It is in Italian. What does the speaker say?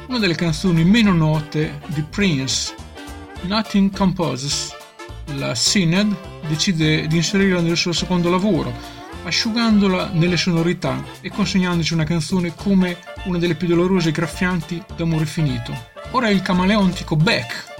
una delle canzoni meno note di Prince, Nothing Composes. La Syned decide di inserirla nel suo secondo lavoro, asciugandola nelle sonorità e consegnandoci una canzone come una delle più dolorose e graffianti d'amore finito. Ora è il camaleontico Beck